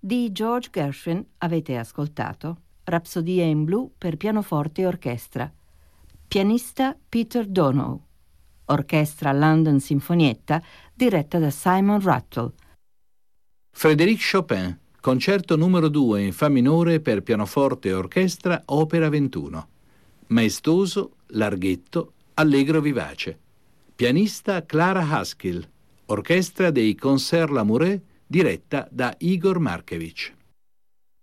Di George Gershwin avete ascoltato Rapsodia in blu per pianoforte e orchestra. Pianista Peter Donoghue. Orchestra London Sinfonietta diretta da Simon Rattle. Frédéric Chopin, concerto numero 2 in fa minore per pianoforte e orchestra, opera 21. Maestoso, larghetto, allegro vivace. Pianista Clara Haskell. Orchestra dei Concert Lamoureux diretta da Igor Markevich.